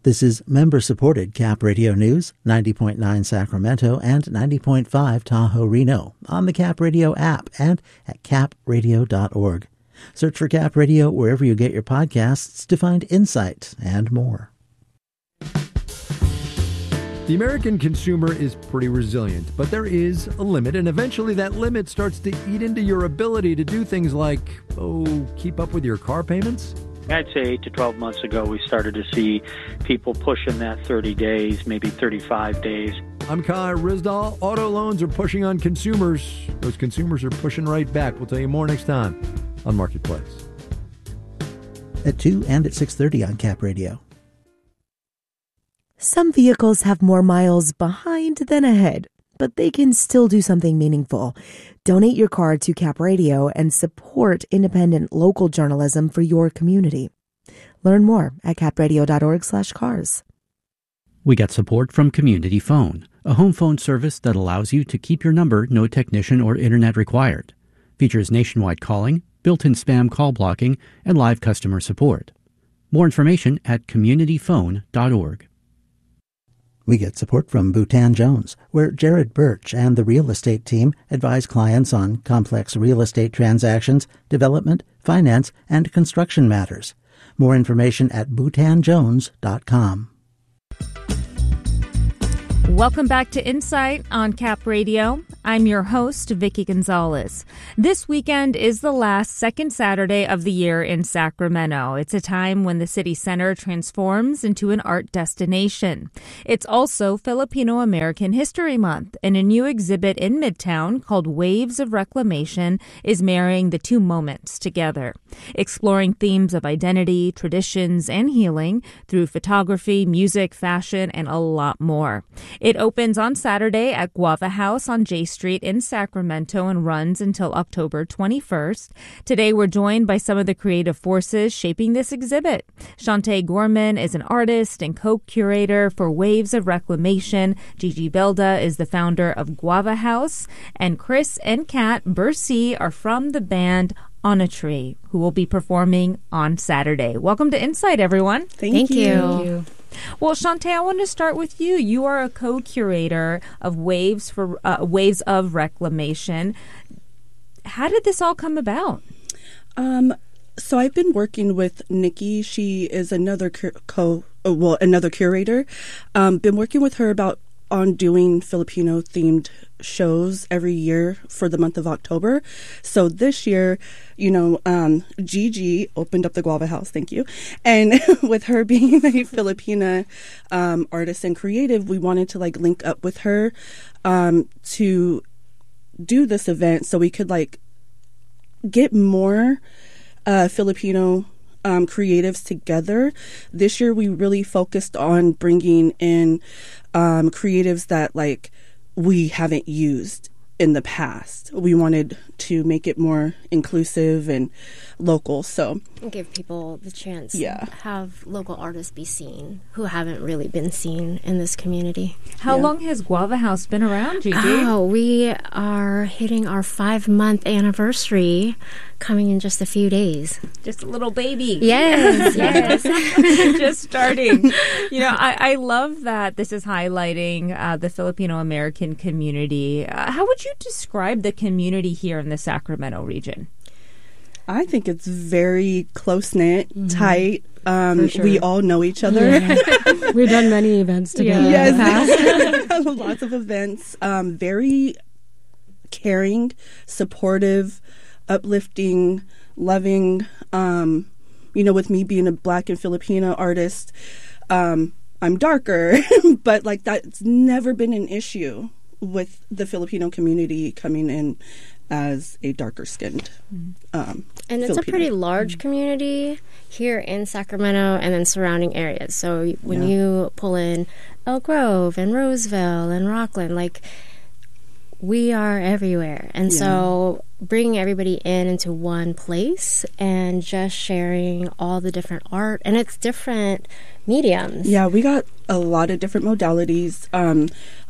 This is member-supported Cap Radio News, 90.9 Sacramento and 90.5 Tahoe Reno, on the Cap Radio app and at capradio.org. Search for Cap Radio wherever you get your podcasts to find insight and more. The American consumer is pretty resilient, but there is a limit, and eventually that limit starts to eat into your ability to do things like, keep up with your car payments. I'd say 8 to 12 months ago, we started to see people pushing that 30 days, maybe 35 days. I'm Kai Rizdal. Auto loans are pushing on consumers. Those consumers are pushing right back. We'll tell you more next time on Marketplace. At 2 and at 6:30 on Cap Radio. Some vehicles have more miles behind than ahead, but they can still do something meaningful. Donate your car to Cap Radio and support independent local journalism for your community. Learn more at capradio.org/cars. We get support from Community Phone, a home phone service that allows you to keep your number, no technician or internet required. Features nationwide calling, built-in spam call blocking, and live customer support. More information at communityphone.org. We get support from Bhutan Jones, where Jared Birch and the real estate team advise clients on complex real estate transactions, development, finance, and construction matters. More information at bhutanjones.com. Welcome back to Insight on Cap Radio. I'm your host, Vicki Gonzalez. This weekend is the last second Saturday of the year in Sacramento. It's a time when the city center transforms into an art destination. It's also Filipino American History Month, and a new exhibit in Midtown called Waves of Reclamation is marrying the two moments together, exploring themes of identity, traditions, and healing through photography, music, fashion, and a lot more. It opens on Saturday at Guava House on J Street in Sacramento and runs until October 21st. Today, we're joined by some of the creative forces shaping this exhibit. Shantae Gorman is an artist and co-curator for Waves of Reclamation. Gigi Belda is the founder of Guava House. And Chris and Kat Bursey are from the band On a Tree, who will be performing on Saturday. Welcome to Insight, everyone. Thank you. Well, Shantae, I want to start with you. You are a co-curator of Waves of Reclamation. How did this all come about? So I've been working with Nikki. She is another another curator. Been working with her on doing Filipino-themed shows every year for the month of October. So this year, Gigi opened up the Guava House, thank you. And with her being a Filipina artist and creative, we wanted to link up with her to do this event so we could get more Filipino creatives together. This year we really focused on bringing in creatives that we haven't used in the past. We wanted to make it more inclusive and local, so give people the chance to Yeah. have local artists be seen who haven't really been seen in this community. How long has Guava House been around, Gigi? Oh, we are hitting our 5-month anniversary coming in just a few days. Just a little baby. Yes, yes. Just starting. I love that this is highlighting the Filipino American community. How would you describe the community here in the Sacramento region? I think it's very close-knit, tight. Sure. We all know each other. Yeah. We've done many events together. Yes, lots of events. Very caring, supportive, uplifting, loving. With me being a Black and Filipina artist, I'm darker, but that's never been an issue with the Filipino community coming in as a darker-skinned and it's Filipino. a pretty large community here in Sacramento and then surrounding areas. So when you pull in Elk Grove and Roseville and Rockland, we are everywhere. And so bringing everybody into one place and just sharing all the different art, and it's different mediums. Yeah, we got a lot of different modalities.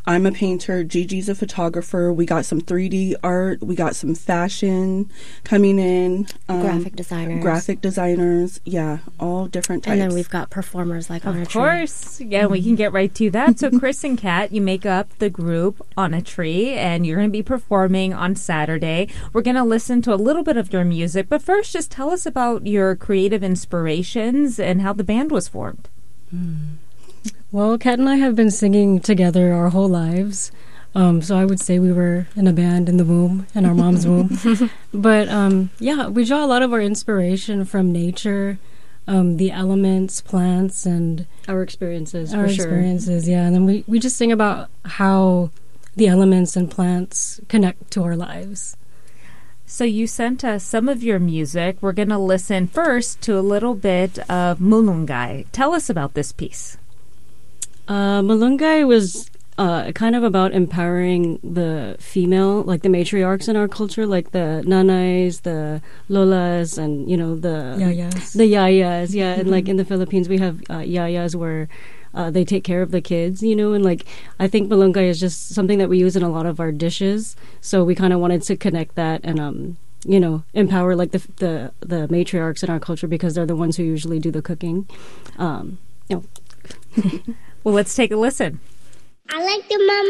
I'm a painter. Gigi's a photographer. We got some 3D art. We got some fashion coming in. Graphic designers. Yeah, all different types. And then we've got performers like on a tree. Of course. Yeah, we can get right to that. So Chris and Kat, you make up the group On a Tree, and you're going to be performing on Saturday. We're going to listen to a little bit of your music, but first just tell us about your creative inspirations and how the band was formed. Well, Kat and I have been singing together our whole lives. So I would say we were in a band in the womb, in our mom's womb. But yeah, we draw a lot of our inspiration from nature, the elements, plants, and our experiences, our experiences, yeah. And then we just sing about how the elements and plants connect to our lives. So you sent us some of your music. We're going to listen first to a little bit of Mulungai. Tell us about this piece. Mulungai was kind of about empowering the female, like the matriarchs in our culture, like the nanais, the lolas, and, you know, the yayas. Yeah, and like in the Philippines, we have yayas where they take care of the kids, you know, and like I think Mulungai is just something that we use in a lot of our dishes. So we kind of wanted to connect that and, you know, empower like the matriarchs in our culture because they're the ones who usually do the cooking. You know. Well, let's take a listen. I like the mama.